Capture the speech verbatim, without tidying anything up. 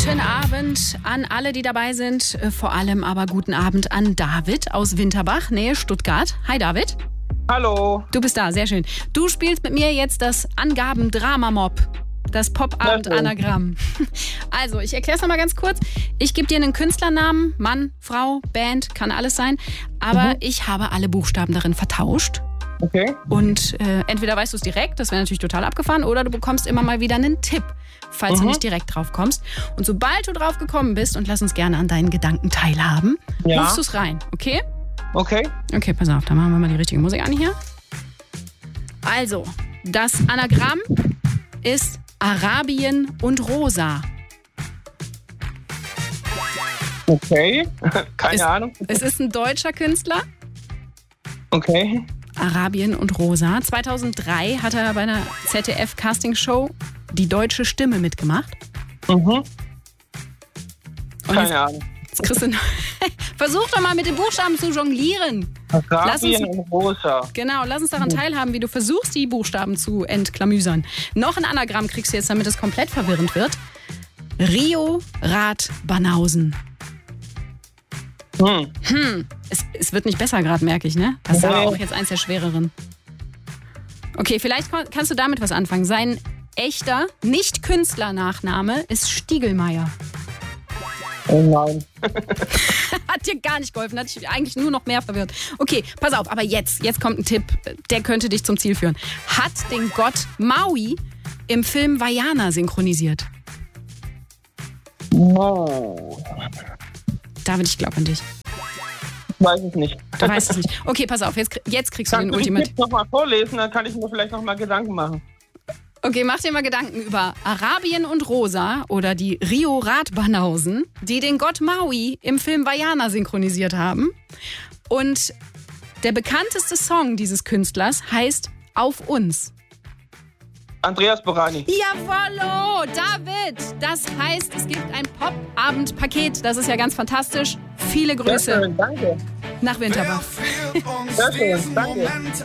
Guten Abend an alle, die dabei sind. Vor allem aber guten Abend an David aus Winterbach, Nähe Stuttgart. Hi David. Hallo. Du bist da, sehr schön. Du spielst mit mir jetzt das Angaben-Drama-Mob. Das Pop-Abend-Anagramm. Also, ich erkläre es nochmal ganz kurz. Ich gebe dir einen Künstlernamen, Mann, Frau, Band, kann alles sein. Aber mhm. ich habe alle Buchstaben darin vertauscht. Okay. Und äh, entweder weißt du es direkt, das wäre natürlich total abgefahren, oder du bekommst immer mal wieder einen Tipp, falls mhm. du nicht direkt drauf kommst. Und sobald du drauf gekommen bist, und lass uns gerne an deinen Gedanken teilhaben, ja. rufst du es rein, okay? Okay. Okay, pass auf, dann machen wir mal die richtige Musik an hier. Also, das Anagramm ist Arabien und Rosa. Okay, keine es, Ahnung. Es ist ein deutscher Künstler. Okay. Arabien und Rosa. zweitausenddrei hat er bei einer Z D F-Castingshow Die deutsche Stimme mitgemacht. Mhm. Keine jetzt, Ahnung. Jetzt kriegst du noch, versuch doch mal mit den Buchstaben zu jonglieren. Arabien und Rosa. Genau, lass uns daran teilhaben, wie du versuchst, die Buchstaben zu entklamüsern. Noch ein Anagramm kriegst du jetzt, damit es komplett verwirrend wird. Rio Rat Banausen. Hm. Hm. Es, es wird nicht besser gerade, merke ich, ne? Das ist aber auch jetzt eins der schwereren. Okay, vielleicht kannst du damit was anfangen. Sein echter, nicht Künstlernachname ist Stiegelmeier. Oh nein. Hat dir gar nicht geholfen, hat dich eigentlich nur noch mehr verwirrt. Okay, pass auf, aber jetzt, jetzt kommt ein Tipp, der könnte dich zum Ziel führen. Hat den Gott Maui im Film Vaiana synchronisiert? Oh. David, ich glaube an dich. Ich weiß es nicht. Du weißt es nicht. Okay, pass auf, jetzt, jetzt kriegst du Kannst den du Ultimate. Kannst du nochmal vorlesen, dann kann ich mir vielleicht nochmal Gedanken machen. Okay, mach dir mal Gedanken über Arabien und Rosa oder die Rio Rat Banausen, die den Gott Maui im Film Vaiana synchronisiert haben. Und der bekannteste Song dieses Künstlers heißt Auf uns. Andreas Borani. Jawollo, David! Das heißt, es gibt ein Pop-Abend-Paket. Das ist ja ganz fantastisch. Viele Grüße Sehr schön, danke. nach Winterbach. Sehr schön, danke.